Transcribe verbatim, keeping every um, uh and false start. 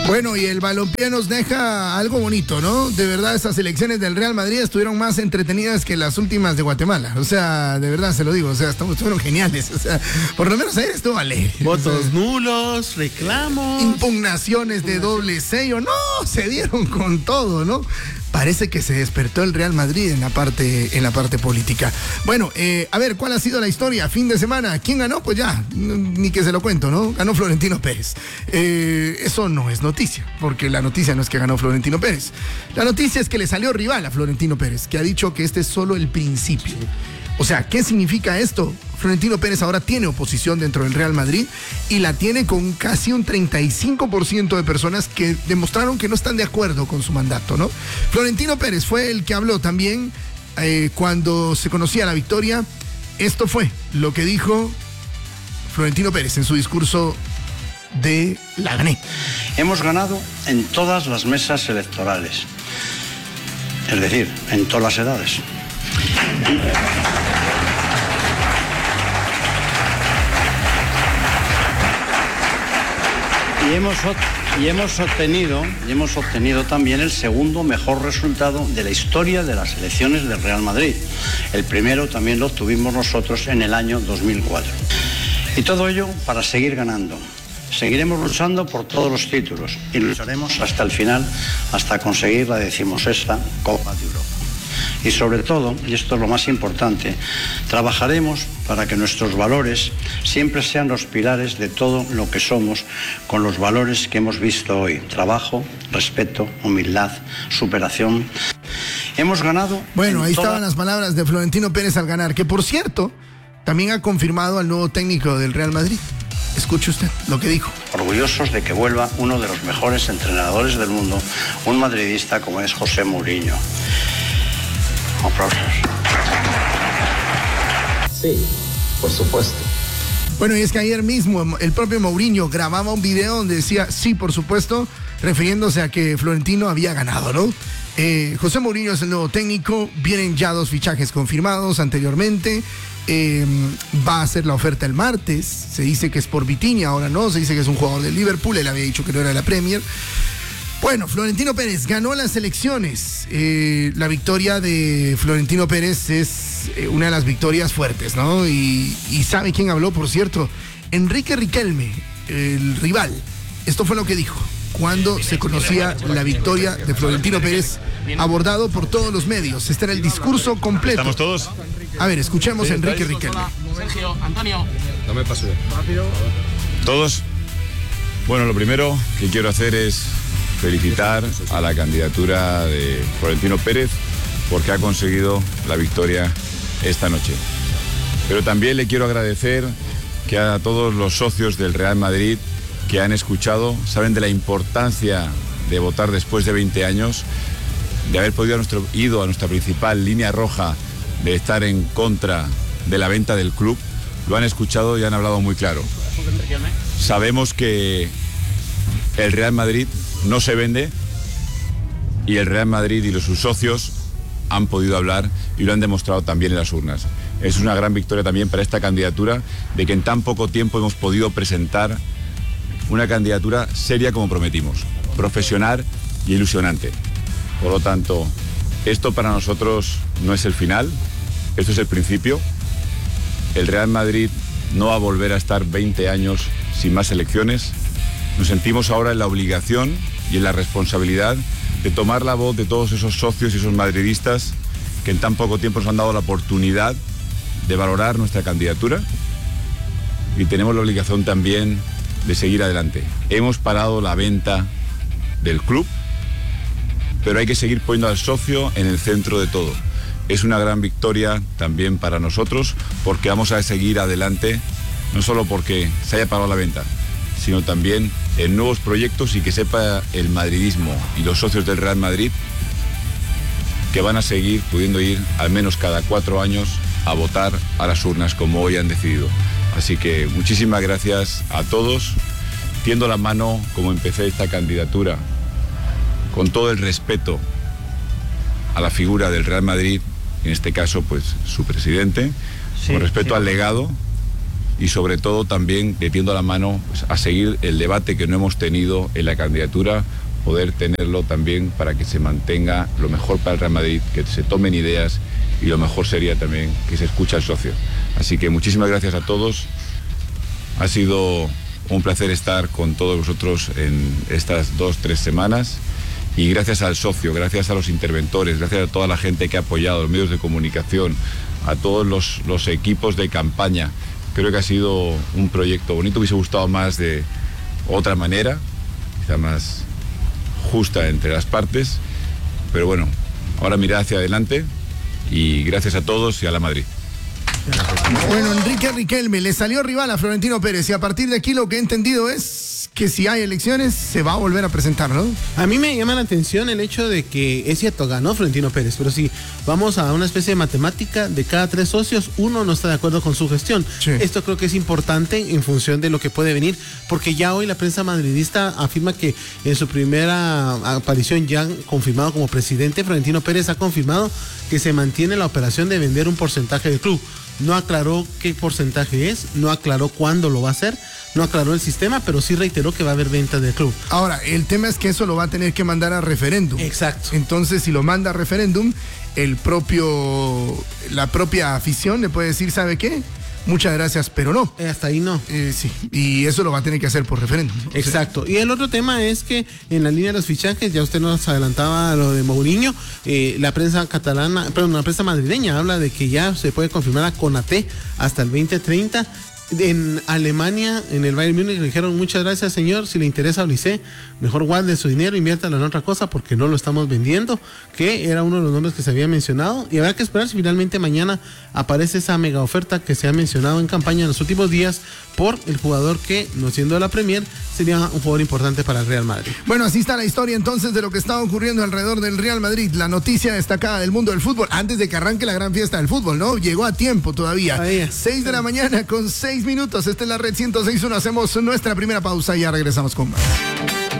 Bueno, y el balompié nos deja algo bonito, ¿no? De verdad, esas elecciones del Real Madrid estuvieron más entretenidas que las últimas de Guatemala. O sea, de verdad se lo digo, o sea, estuvieron geniales. O sea, por lo menos ayer estuvo alegre. Votos o sea, nulos, reclamos. Impugnaciones de doble sello. No, se dieron con todo, ¿no? Parece que se despertó el Real Madrid en la parte, en la parte política. Bueno, eh, a ver, ¿cuál ha sido la historia? Fin de semana, ¿quién ganó? Pues ya, ni que se lo cuento, ¿no? Ganó Florentino Pérez. Eh, eso no es noticia, porque la noticia no es que ganó Florentino Pérez. La noticia es que le salió rival a Florentino Pérez, que ha dicho que este es solo el principio. O sea, ¿qué significa esto? Florentino Pérez ahora tiene oposición dentro del Real Madrid y la tiene con casi un treinta y cinco por ciento de personas que demostraron que no están de acuerdo con su mandato, ¿no? Florentino Pérez fue el que habló también eh, cuando se conocía la victoria. Esto fue lo que dijo Florentino Pérez en su discurso de La Gané. Hemos ganado en todas las mesas electorales, es decir, en todas las edades. Y hemos, y hemos obtenido y hemos obtenido también el segundo mejor resultado de la historia de las elecciones del Real Madrid. El primero también lo obtuvimos nosotros en el año dos mil cuatro. Y todo ello para seguir ganando. Seguiremos luchando por todos los títulos y lucharemos hasta el final, hasta conseguir la decimosexta Copa de Europa. Y sobre todo, y esto es lo más importante, trabajaremos para que nuestros valores siempre sean los pilares de todo lo que somos, con los valores que hemos visto hoy: trabajo, respeto, humildad, superación. Hemos ganado. Bueno, ahí toda... estaban las palabras de Florentino Pérez al ganar, que por cierto, también ha confirmado al nuevo técnico del Real Madrid. Escuche usted lo que dijo. Orgullosos de que vuelva uno de los mejores entrenadores del mundo, un madridista como es José Mourinho. Aplausos. Sí, por supuesto. Bueno, y es que ayer mismo el propio Mourinho grababa un video donde decía sí, por supuesto, refiriéndose a que Florentino había ganado, ¿no? Eh, José Mourinho es el nuevo técnico, vienen ya dos fichajes confirmados anteriormente, eh, va a hacer la oferta el martes, se dice que es por Vitinha, ahora no, se dice que es un jugador del Liverpool, él había dicho que no era de la Premier. Bueno, Florentino Pérez ganó las elecciones. Eh, la victoria de Florentino Pérez es eh, una de las victorias fuertes, ¿no? Y, y ¿sabe quién habló, por cierto? Enrique Riquelme, el rival. Esto fue lo que dijo cuando se conocía la victoria de Florentino Pérez, abordado por todos los medios. Este era el discurso completo. ¿Estamos todos? A ver, escuchemos a Enrique Riquelme. Sergio, Antonio. No me paso. ¿Todos? Bueno, lo primero que quiero hacer es felicitar a la candidatura de Florentino Pérez porque ha conseguido la victoria esta noche. Pero también le quiero agradecer que a todos los socios del Real Madrid que han escuchado, saben de la importancia de votar después de veinte años, de haber podido a nuestro, ido a nuestra principal línea roja de estar en contra de la venta del club. Lo han escuchado y han hablado muy claro. Sabemos que el Real Madrid no se vende y el Real Madrid y los, sus socios han podido hablar y lo han demostrado también en las urnas. Es una gran victoria también para esta candidatura, de que en tan poco tiempo hemos podido presentar una candidatura seria como prometimos, profesional y ilusionante. Por lo tanto, esto para nosotros no es el final, esto es el principio. El Real Madrid no va a volver a estar veinte años sin más elecciones. Nos sentimos ahora en la obligación y en la responsabilidad de tomar la voz de todos esos socios y esos madridistas que en tan poco tiempo nos han dado la oportunidad de valorar nuestra candidatura, y tenemos la obligación también de seguir adelante. Hemos parado la venta del club, pero hay que seguir poniendo al socio en el centro de todo. Es una gran victoria también para nosotros, porque vamos a seguir adelante, no solo porque se haya parado la venta, sino también en nuevos proyectos, y que sepa el madridismo y los socios del Real Madrid que van a seguir pudiendo ir al menos cada cuatro años a votar a las urnas como hoy han decidido. Así que muchísimas gracias a todos. Tiendo la mano como empecé esta candidatura, con todo el respeto a la figura del Real Madrid, en este caso pues su presidente, sí, con respeto sí. al legado, y sobre todo también metiendo la mano pues, a seguir el debate que no hemos tenido en la candidatura, poder tenerlo también para que se mantenga lo mejor para el Real Madrid, que se tomen ideas y lo mejor sería también que se escuche al socio. Así que muchísimas gracias a todos. Ha sido un placer estar con todos vosotros en estas dos, tres semanas y gracias al socio, gracias a los interventores, gracias a toda la gente que ha apoyado, los medios de comunicación, a todos los, los equipos de campaña. Creo que ha sido un proyecto bonito, me hubiese gustado más de otra manera, quizá más justa entre las partes, pero bueno, ahora mirar hacia adelante y gracias a todos y a la Madrid. Bueno, Enrique Riquelme le salió rival a Florentino Pérez y a partir de aquí lo que he entendido es que si hay elecciones se va a volver a presentar, ¿no? A mí me llama la atención el hecho de que es cierto, ganó Florentino Pérez, pero si vamos a una especie de matemática, de cada tres socios, uno no está de acuerdo con su gestión. Sí. Esto creo que es importante en función de lo que puede venir, porque ya hoy la prensa madridista afirma que en su primera aparición ya confirmado como presidente, Florentino Pérez ha confirmado que se mantiene la operación de vender un porcentaje del club. No aclaró qué porcentaje es, no aclaró cuándo lo va a hacer, no aclaró el sistema, pero sí reiteró que va a haber venta del club. Ahora, el tema es que eso lo va a tener que mandar a referéndum. Exacto. Entonces, si lo manda a referéndum, el propio, la propia afición le puede decir, ¿sabe qué? Muchas gracias, pero no. Eh, hasta ahí no. Eh, sí, y eso lo va a tener que hacer por referéndum. Exacto. O sea, y el otro tema es que en la línea de los fichajes, ya usted nos adelantaba lo de Mourinho, eh, la prensa catalana, perdón, la prensa madrileña habla de que ya se puede confirmar a Konaté hasta el veinte treinta. En Alemania, en el Bayern Múnich, le dijeron muchas gracias, señor, si le interesa a Olise, mejor guarde su dinero, inviértalo en otra cosa porque no lo estamos vendiendo, que era uno de los nombres que se había mencionado, y habrá que esperar si finalmente mañana aparece esa mega oferta que se ha mencionado en campaña en los últimos días por el jugador que, no siendo la Premier, sería un jugador importante para el Real Madrid. Bueno, así está la historia entonces de lo que está ocurriendo alrededor del Real Madrid, la noticia destacada del mundo del fútbol, antes de que arranque la gran fiesta del fútbol, ¿no? Llegó a tiempo todavía. Ahí. seis de la mañana con seis minutos, esta es la Red ciento seis punto uno, hacemos nuestra primera pausa y ya regresamos con más.